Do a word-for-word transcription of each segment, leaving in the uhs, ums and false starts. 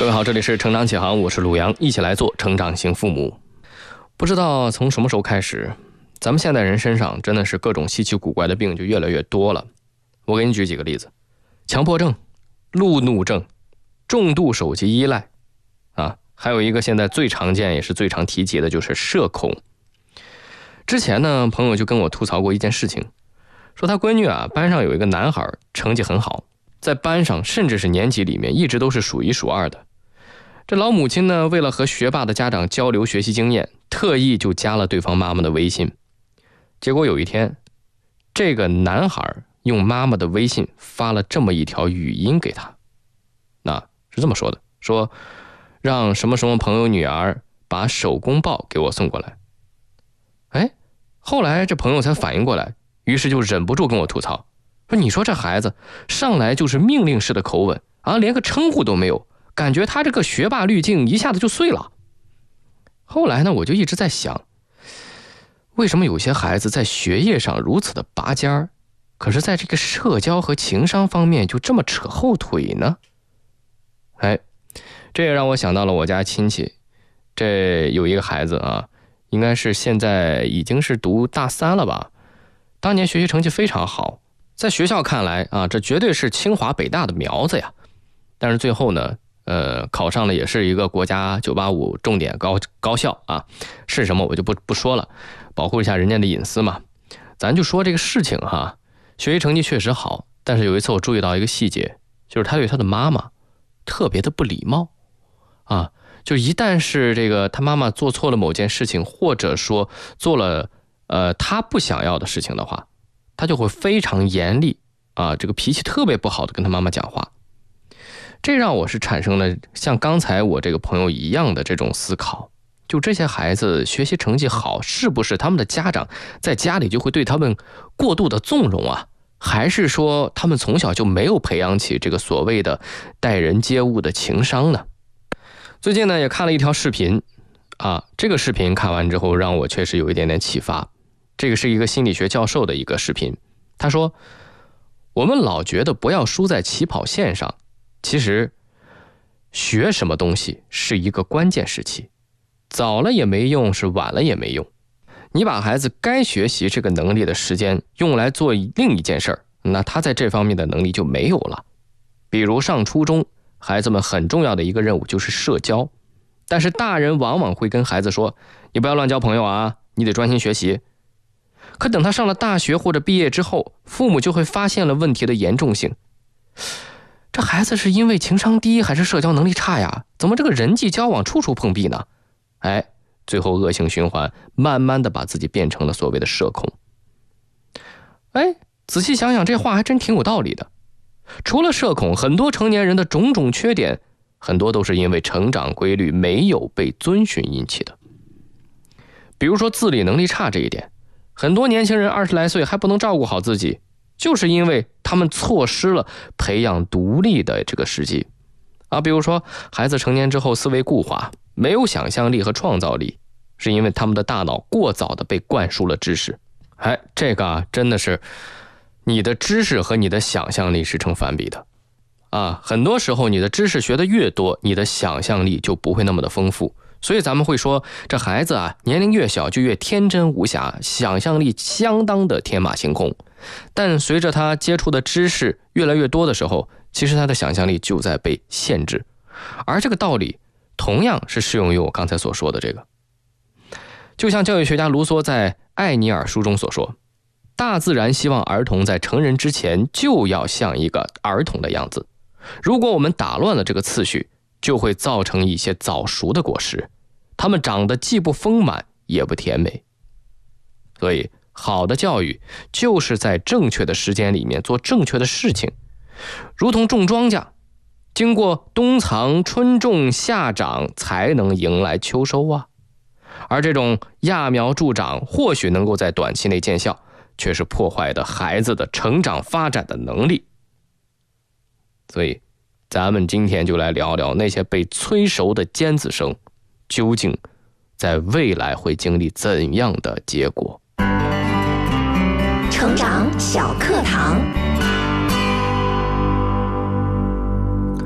各位好，这里是成长启航，我是鲁阳，一起来做成长型父母。不知道从什么时候开始，咱们现代人身上真的是各种稀奇古怪的病就越来越多了。我给你举几个例子：强迫症、路怒症、重度手机依赖啊，还有一个现在最常见也是最常提及的就是社恐。之前呢，朋友就跟我吐槽过一件事情，说他闺女啊，班上有一个男孩成绩很好，在班上甚至是年级里面一直都是数一数二的。这老母亲呢，为了和学霸的家长交流学习经验，特意就加了对方妈妈的微信。结果有一天，这个男孩用妈妈的微信发了这么一条语音给他，那是这么说的，说让什么什么朋友女儿把手工报给我送过来。哎，后来这朋友才反应过来，于是就忍不住跟我吐槽，说你说这孩子上来就是命令式的口吻啊，连个称呼都没有，感觉他这个学霸滤镜一下子就碎了。后来呢，我就一直在想，为什么有些孩子在学业上如此的拔尖儿，可是在这个社交和情商方面就这么扯后腿呢？哎，这也让我想到了我家亲戚，这有一个孩子啊，应该是现在已经是读大三了吧，当年学习成绩非常好，在学校看来啊，这绝对是清华北大的苗子呀。但是最后呢，呃，考上了也是一个国家九八五重点高高校啊，是什么我就不不说了，保护一下人家的隐私嘛。咱就说这个事情哈，学习成绩确实好，但是有一次我注意到一个细节，就是他对他的妈妈特别的不礼貌啊，就一旦是这个他妈妈做错了某件事情，或者说做了呃他不想要的事情的话，他就会非常严厉啊，这个脾气特别不好的跟他妈妈讲话。这让我是产生了像刚才我这个朋友一样的这种思考，就这些孩子学习成绩好，是不是他们的家长在家里就会对他们过度的纵容啊？还是说他们从小就没有培养起这个所谓的待人接物的情商呢？最近呢也看了一条视频啊，这个视频看完之后让我确实有一点点启发。这个是一个心理学教授的一个视频，他说我们老觉得不要输在起跑线上，其实学什么东西是一个关键时期，早了也没用，是晚了也没用。你把孩子该学习这个能力的时间用来做另一件事儿，那他在这方面的能力就没有了。比如上初中，孩子们很重要的一个任务就是社交，但是大人往往会跟孩子说，你不要乱交朋友啊，你得专心学习。可等他上了大学或者毕业之后，父母就会发现了问题的严重性。这孩子是因为情商低还是社交能力差呀？怎么这个人际交往处处碰壁呢？哎，最后恶性循环，慢慢的把自己变成了所谓的社恐。哎，仔细想想这话还真挺有道理的。除了社恐，很多成年人的种种缺点，很多都是因为成长规律没有被遵循引起的。比如说自理能力差这一点，很多年轻人二十来岁还不能照顾好自己，就是因为他们错失了培养独立的这个时机啊。比如说孩子成年之后思维固化，没有想象力和创造力，是因为他们的大脑过早的被灌输了知识。哎，这个啊，真的是你的知识和你的想象力是成反比的啊。很多时候你的知识学得越多，你的想象力就不会那么的丰富。所以咱们会说，这孩子啊，年龄越小就越天真无瑕，想象力相当的天马行空。但随着他接触的知识越来越多的时候，其实他的想象力就在被限制。而这个道理同样是适用于我刚才所说的这个。就像教育学家卢梭在《艾尼尔》书中所说，大自然希望儿童在成人之前就要像一个儿童的样子，如果我们打乱了这个次序，就会造成一些早熟的果实，它们长得既不丰满也不甜美。所以好的教育就是在正确的时间里面做正确的事情，如同种庄稼，经过冬藏春种夏长才能迎来秋收啊。而这种揠苗助长或许能够在短期内见效，却是破坏的孩子的成长发展的能力。所以咱们今天就来聊聊那些被催熟的尖子生究竟在未来会经历怎样的结果。 成长小课堂，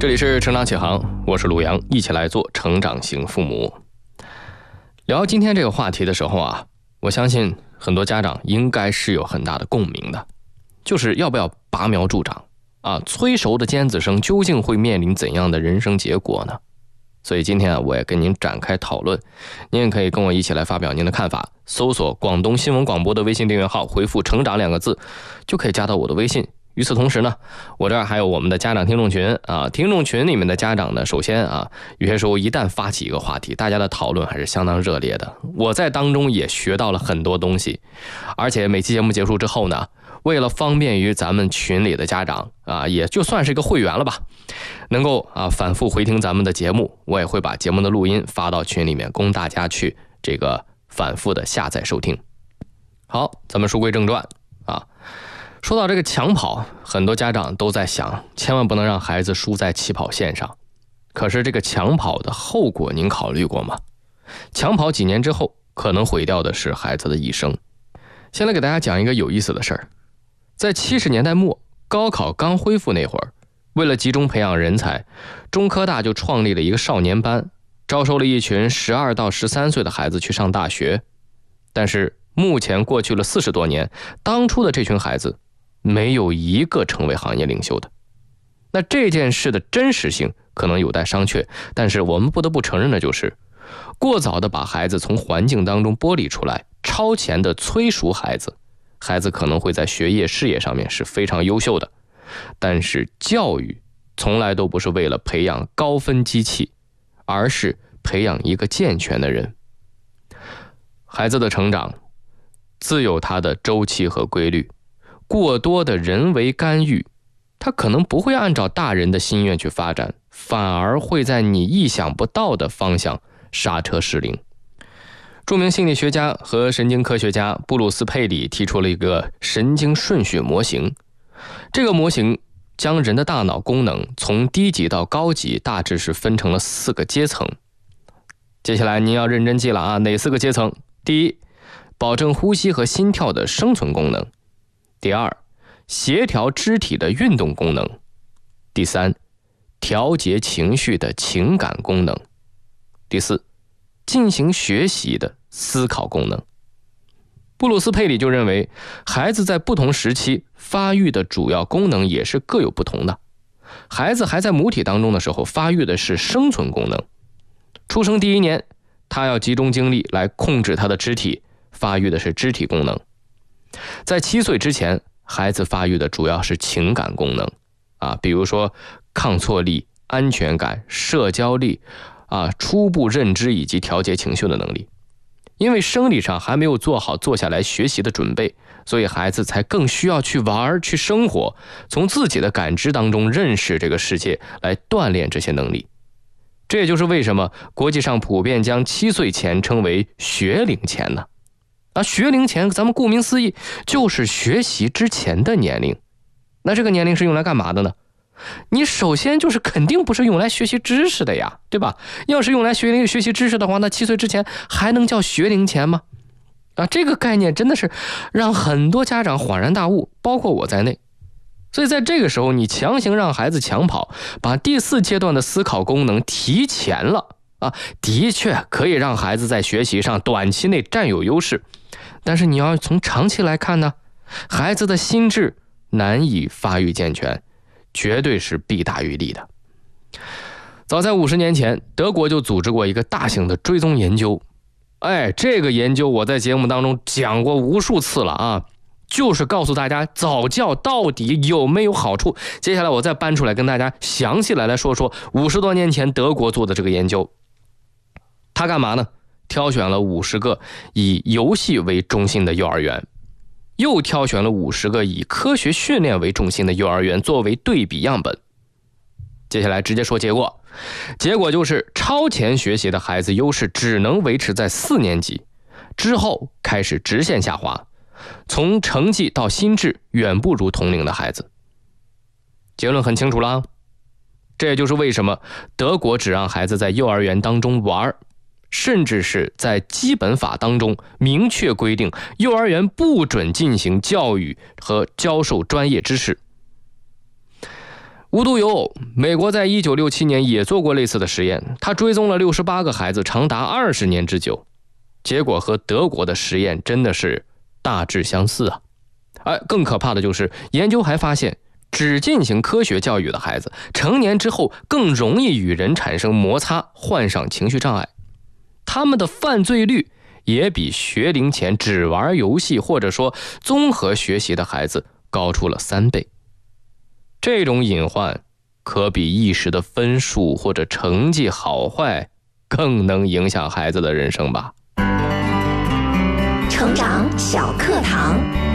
这里是成长启航，我是鲁阳，一起来做成长型父母。聊今天这个话题的时候啊，我相信很多家长应该是有很大的共鸣的，就是要不要拔苗助长啊？催熟的尖子生究竟会面临怎样的人生结果呢？所以今天啊，我也跟您展开讨论，您也可以跟我一起来发表您的看法。搜索广东新闻广播的微信订阅号，回复成长两个字就可以加到我的微信。与此同时呢，我这儿还有我们的家长听众群啊，听众群里面的家长呢，首先啊，有些时候一旦发起一个话题，大家的讨论还是相当热烈的，我在当中也学到了很多东西。而且每期节目结束之后呢，为了方便于咱们群里的家长啊，也就算是一个会员了吧，能够啊反复回听咱们的节目，我也会把节目的录音发到群里面，供大家去这个反复的下载收听。好，咱们书归正传啊。说到这个抢跑，很多家长都在想，千万不能让孩子输在起跑线上。可是这个抢跑的后果您考虑过吗？抢跑几年之后，可能毁掉的是孩子的一生。先来给大家讲一个有意思的事儿。在七十年代末，高考刚恢复那会儿，为了集中培养人才，中科大就创立了一个少年班，招收了一群十二到十三岁的孩子去上大学。但是目前过去了四十多年，当初的这群孩子没有一个成为行业领袖的。那这件事的真实性可能有待商榷，但是我们不得不承认的就是，过早的把孩子从环境当中剥离出来，超前的催熟孩子，孩子可能会在学业事业上面是非常优秀的，但是教育从来都不是为了培养高分机器，而是培养一个健全的人。孩子的成长自有它的周期和规律，过多的人为干预，他可能不会按照大人的心愿去发展，反而会在你意想不到的方向刹车失灵。著名心理学家和神经科学家布鲁斯·佩里提出了一个神经顺序模型。这个模型将人的大脑功能从低级到高级大致是分成了四个阶层。接下来您要认真记了啊，哪四个阶层？第一，保证呼吸和心跳的生存功能。第二，协调肢体的运动功能。第三，调节情绪的情感功能。第四，进行学习的思考功能。布鲁斯·佩里就认为，孩子在不同时期发育的主要功能也是各有不同的。孩子还在母体当中的时候，发育的是生存功能。出生第一年，他要集中精力来控制他的肢体，发育的是肢体功能。在七岁之前，孩子发育的主要是情感功能啊，比如说抗挫力、安全感、社交力啊，初步认知以及调节情绪的能力。因为生理上还没有做好坐下来学习的准备，所以孩子才更需要去玩、去生活，从自己的感知当中认识这个世界，来锻炼这些能力。这也就是为什么国际上普遍将七岁前称为学龄前呢？啊，学龄前咱们顾名思义就是学习之前的年龄。那这个年龄是用来干嘛的呢？你首先就是肯定不是用来学习知识的呀，对吧？要是用来学学习知识的话，那七岁之前还能叫学龄前吗？啊，这个概念真的是让很多家长恍然大悟，包括我在内。所以在这个时候，你强行让孩子抢跑，把第四阶段的思考功能提前了啊，的确可以让孩子在学习上短期内占有优势，但是你要从长期来看呢，孩子的心智难以发育健全，绝对是弊大于利的。早在五十年前，德国就组织过一个大型的追踪研究。哎，这个研究我在节目当中讲过无数次了啊，就是告诉大家早教到底有没有好处。接下来我再搬出来跟大家详细来来说说五十多年前德国做的这个研究。他干嘛呢？挑选了五十个以游戏为中心的幼儿园，又挑选了五十个以科学训练为中心的幼儿园作为对比样本。接下来直接说结果，结果就是超前学习的孩子优势只能维持在四年级，之后开始直线下滑，从成绩到心智远不如同龄的孩子。结论很清楚了，这也就是为什么德国只让孩子在幼儿园当中玩，甚至是在基本法当中明确规定幼儿园不准进行教育和教授专业知识。 无独有偶，美国在一九六七年也做过类似的实验，他追踪了六十八个孩子长达二十年之久，结果和德国的实验真的是大致相似啊。而更可怕的就是，研究还发现，只进行科学教育的孩子，成年之后更容易与人产生摩擦，患上情绪障碍。他们的犯罪率也比学龄前只玩游戏或者说综合学习的孩子高出了三倍。这种隐患可比一时的分数或者成绩好坏更能影响孩子的人生吧。 成长小课堂，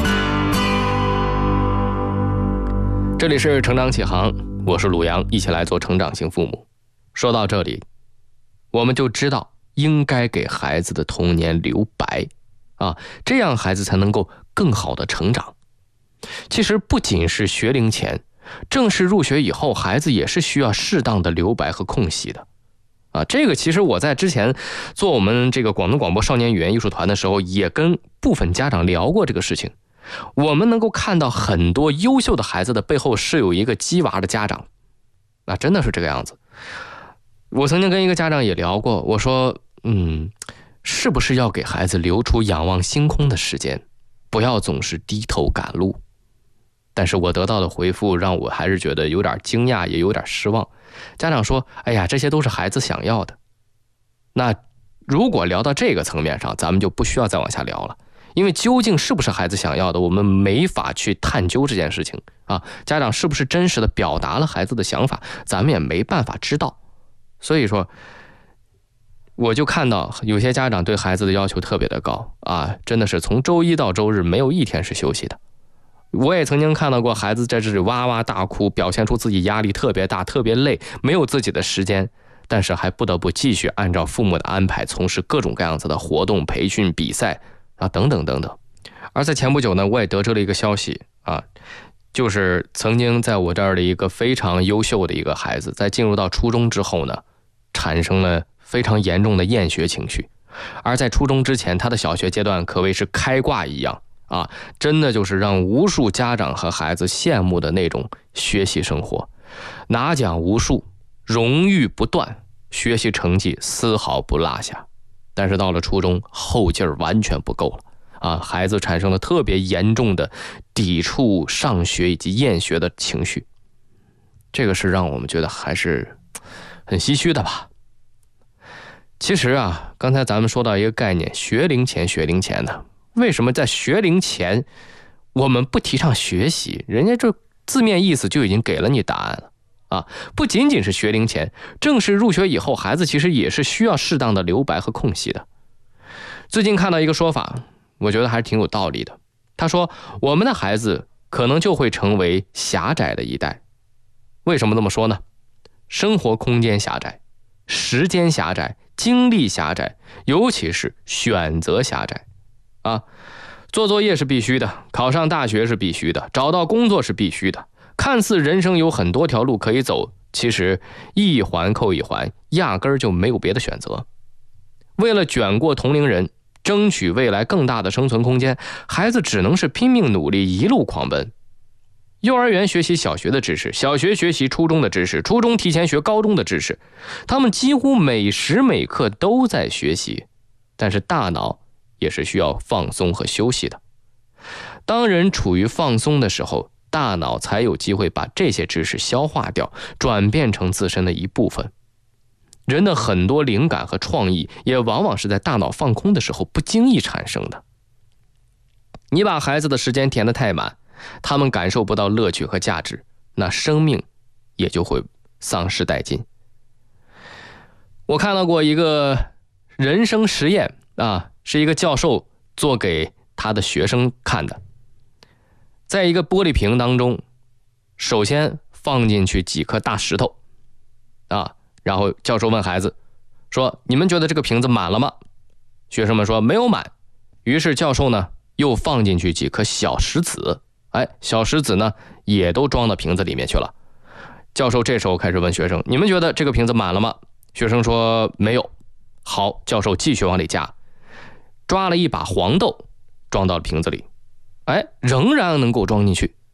这里是成长启航，我是鲁阳，一起来做成长型父母。说到这里，我们就知道应该给孩子的童年留白啊，这样孩子才能够更好的成长。其实不仅是学龄前，正式入学以后，孩子也是需要适当的留白和空隙的啊。这个其实我在之前做我们这个广东广播少年语言艺术团的时候，也跟部分家长聊过这个事情。我们能够看到很多优秀的孩子的背后是有一个鸡娃的家长，那真的是这个样子。我曾经跟一个家长也聊过，我说嗯，是不是要给孩子留出仰望星空的时间，不要总是低头赶路。但是我得到的回复让我还是觉得有点惊讶，也有点失望。家长说，哎呀，这些都是孩子想要的。那如果聊到这个层面上，咱们就不需要再往下聊了，因为究竟是不是孩子想要的，我们没法去探究这件事情啊。家长是不是真实的表达了孩子的想法，咱们也没办法知道。所以说，我就看到有些家长对孩子的要求特别的高啊，真的是从周一到周日没有一天是休息的。我也曾经看到过孩子在这里哇哇大哭，表现出自己压力特别大，特别累，没有自己的时间，但是还不得不继续按照父母的安排从事各种各样子的活动、培训、比赛啊等等等等。而在前不久呢，我也得知了一个消息啊，就是曾经在我这儿的一个非常优秀的一个孩子，在进入到初中之后呢，产生了非常严重的厌学情绪，而在初中之前，他的小学阶段可谓是开挂一样啊，真的就是让无数家长和孩子羡慕的那种学习生活，拿奖无数，荣誉不断，学习成绩丝毫不落下。但是到了初中，后劲儿完全不够了啊！孩子产生了特别严重的抵触上学以及厌学的情绪，这个是让我们觉得还是很唏嘘的吧。其实啊，刚才咱们说到一个概念，学龄前学龄前呢，为什么在学龄前我们不提倡学习？人家这字面意思就已经给了你答案了啊！不仅仅是学龄前，正式入学以后，孩子其实也是需要适当的留白和空隙的。最近看到一个说法，我觉得还是挺有道理的。他说，我们的孩子可能就会成为狭窄的一代。为什么这么说呢？生活空间狭窄，时间狭窄，精力狭窄，尤其是选择狭窄啊。做作业是必须的，考上大学是必须的，找到工作是必须的。看似人生有很多条路可以走，其实一环扣一环，压根儿就没有别的选择。为了卷过同龄人，争取未来更大的生存空间，孩子只能是拼命努力，一路狂奔。幼儿园学习小学的知识，小学学习初中的知识，初中提前学高中的知识，他们几乎每时每刻都在学习，但是大脑也是需要放松和休息的。当人处于放松的时候，大脑才有机会把这些知识消化掉，转变成自身的一部分。人的很多灵感和创意也往往是在大脑放空的时候不经意产生的。你把孩子的时间填得太满，他们感受不到乐趣和价值，那生命也就会丧失殆尽。我看到过一个人生实验啊，是一个教授做给他的学生看的。在一个玻璃瓶当中，首先放进去几颗大石头啊，然后教授问孩子说，你们觉得这个瓶子满了吗？学生们说没有满。于是教授呢又放进去几颗小石子，哎，小石子呢也都装到瓶子里面去了。教授这时候开始问学生，你们觉得这个瓶子满了吗？学生说没有。好，教授继续往里加，抓了一把黄豆装到了瓶子里，哎，仍然能够装进去。